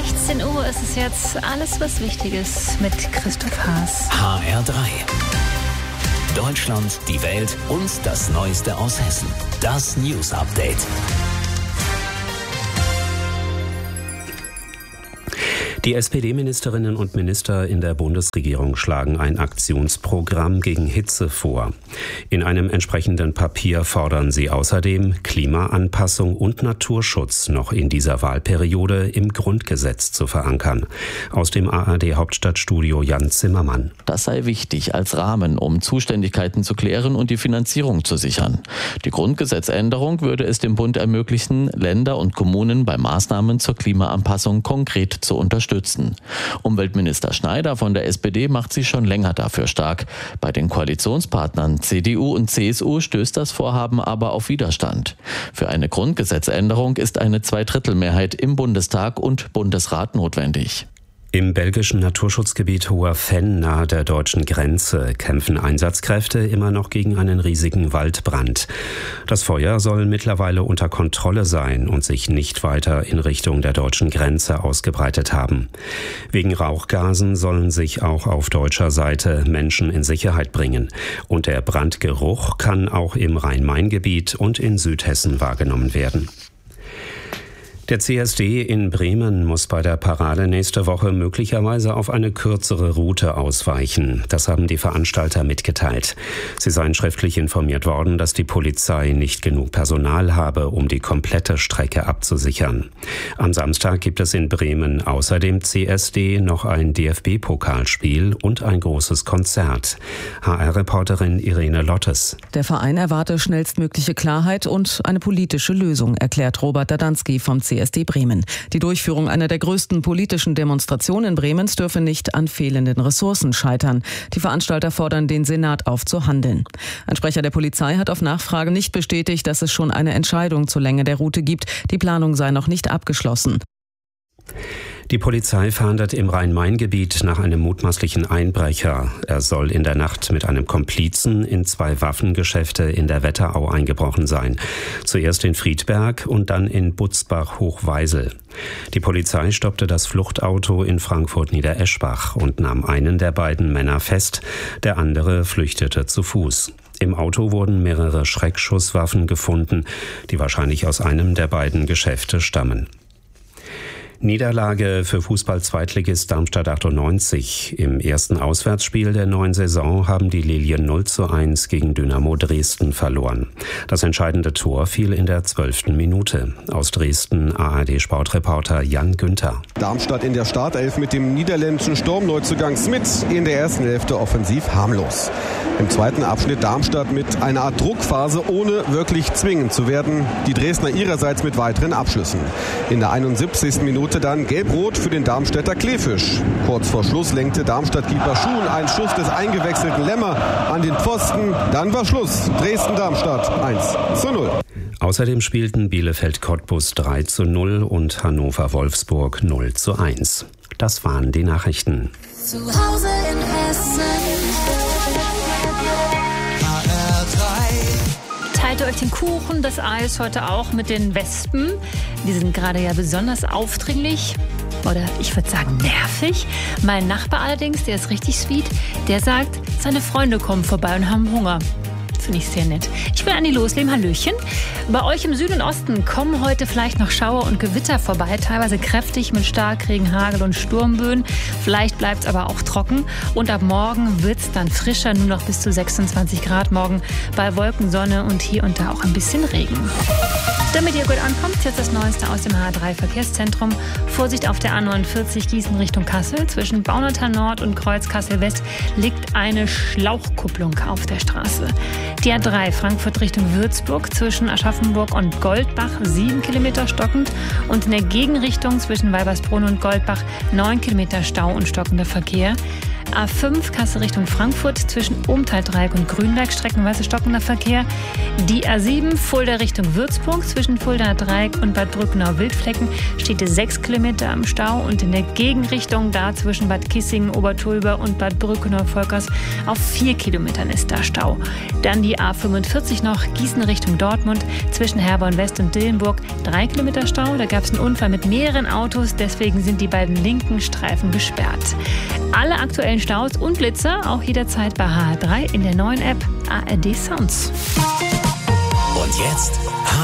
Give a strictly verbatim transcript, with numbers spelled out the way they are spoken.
sechzehn Uhr ist es jetzt. Alles, was wichtig ist, mit Christoph Haas. H R drei. Deutschland, die Welt und das Neueste aus Hessen. Das News Update. Die S P D-Ministerinnen und Minister in der Bundesregierung schlagen ein Aktionsprogramm gegen Hitze vor. In einem entsprechenden Papier fordern sie außerdem Klimaanpassung und Naturschutz noch in dieser Wahlperiode im Grundgesetz zu verankern. Aus dem A R D-Hauptstadtstudio Jan Zimmermann. Das sei wichtig als Rahmen, um Zuständigkeiten zu klären und die Finanzierung zu sichern. Die Grundgesetzänderung würde es dem Bund ermöglichen, Länder und Kommunen bei Maßnahmen zur Klimaanpassung konkret zu unterstützen. Umweltminister Schneider von der S P D macht sich schon länger dafür stark. Bei den Koalitionspartnern C D U und C S U stößt das Vorhaben aber auf Widerstand. Für eine Grundgesetzänderung ist eine Zweidrittelmehrheit im Bundestag und Bundesrat notwendig. Im belgischen Naturschutzgebiet Hoher Venn nahe der deutschen Grenze kämpfen Einsatzkräfte immer noch gegen einen riesigen Waldbrand. Das Feuer soll mittlerweile unter Kontrolle sein und sich nicht weiter in Richtung der deutschen Grenze ausgebreitet haben. Wegen Rauchgasen sollen sich auch auf deutscher Seite Menschen in Sicherheit bringen. Und der Brandgeruch kann auch im Rhein-Main-Gebiet und in Südhessen wahrgenommen werden. Der C S D in Bremen muss bei der Parade nächste Woche möglicherweise auf eine kürzere Route ausweichen. Das haben die Veranstalter mitgeteilt. Sie seien schriftlich informiert worden, dass die Polizei nicht genug Personal habe, um die komplette Strecke abzusichern. Am Samstag gibt es in Bremen außer dem C S D noch ein D F B-Pokalspiel und ein großes Konzert. H R-Reporterin Irene Lottes. Der Verein erwarte schnellstmögliche Klarheit und eine politische Lösung, erklärt Robert Dadanski vom C S D Bremen. Die Durchführung einer der größten politischen Demonstrationen Bremens dürfe nicht an fehlenden Ressourcen scheitern. Die Veranstalter fordern den Senat auf zu handeln. Ein Sprecher der Polizei hat auf Nachfrage nicht bestätigt, dass es schon eine Entscheidung zur Länge der Route gibt. Die Planung sei noch nicht abgeschlossen. Die Polizei fahndet im Rhein-Main-Gebiet nach einem mutmaßlichen Einbrecher. Er soll in der Nacht mit einem Komplizen in zwei Waffengeschäfte in der Wetterau eingebrochen sein. Zuerst in Friedberg und dann in Butzbach-Hochweisel. Die Polizei stoppte das Fluchtauto in Frankfurt-Niedereschbach und nahm einen der beiden Männer fest. Der andere flüchtete zu Fuß. Im Auto wurden mehrere Schreckschusswaffen gefunden, die wahrscheinlich aus einem der beiden Geschäfte stammen. Niederlage für Fußball-Zweitligist Darmstadt achtundneunzig. Im ersten Auswärtsspiel der neuen Saison haben die Lilien null zu eins gegen Dynamo Dresden verloren. Das entscheidende Tor fiel in der zwölften Minute. Aus Dresden A R D-Sportreporter Jan Günther. Darmstadt in der Startelf mit dem niederländischen Sturmneuzugang Smits in der ersten Hälfte offensiv harmlos. Im zweiten Abschnitt Darmstadt mit einer Art Druckphase, ohne wirklich zwingend zu werden. Die Dresdner ihrerseits mit weiteren Abschlüssen. In der einundsiebzigsten Minute dann gelb-rot für den Darmstädter Kleefisch. Kurz vor Schluss lenkte Darmstadt-Keeper Schuhn einen Schuss des eingewechselten Lemmer an den Pfosten. Dann war Schluss. Dresden-Darmstadt eins zu null. Außerdem spielten Bielefeld-Cottbus drei zu null und Hannover-Wolfsburg null zu eins. Das waren die Nachrichten. Zu Hause in Hessen. H R drei. Teilt euch den Kuchen, das Eis heute auch mit den Wespen. Die sind gerade ja besonders aufdringlich. Oder ich würde sagen nervig. Mein Nachbar allerdings, der ist richtig sweet, der sagt, seine Freunde kommen vorbei und haben Hunger. Finde ich sehr nett. Ich bin Anni Losleben, hallöchen. Bei euch im Süden und Osten kommen heute vielleicht noch Schauer und Gewitter vorbei, teilweise kräftig mit Starkregen, Hagel und Sturmböen. Vielleicht bleibt es aber auch trocken. Und ab morgen wird es dann frischer, nur noch bis zu sechsundzwanzig Grad morgen bei Wolken, Sonne und hier und da auch ein bisschen Regen. Damit ihr gut ankommt, jetzt das Neueste aus dem H R drei Verkehrszentrum. Vorsicht auf der A neunundvierzig Gießen Richtung Kassel. Zwischen Baunatal Nord und Kreuz Kassel West liegt eine Schlauchkupplung auf der Straße. Die A drei Frankfurt Richtung Würzburg zwischen Aschaffenburg und Goldbach sieben Kilometer stockend und in der Gegenrichtung zwischen Weibersbrunn und Goldbach neun Kilometer Stau und stockender Verkehr. A fünf Kassel Richtung Frankfurt zwischen Ohmtal-Dreieck und Grünberg streckenweise stockender Verkehr. Die A sieben Fulda Richtung Würzburg zwischen Fulda-Dreieck und Bad Brückenau-Wildflecken steht sechs Kilometer am Stau und in der Gegenrichtung da zwischen Bad Kissingen, Obertulber und Bad Brückenau-Volkers auf vier Kilometern ist da Stau. Dann die A fünfundvierzig noch Gießen Richtung Dortmund zwischen Herborn West und Dillenburg drei Kilometer Stau. Da gab es einen Unfall mit mehreren Autos, deswegen sind die beiden linken Streifen gesperrt. Alle aktuellen Staus und Blitzer auch jederzeit bei H R drei in der neuen App A R D Sounds. Und jetzt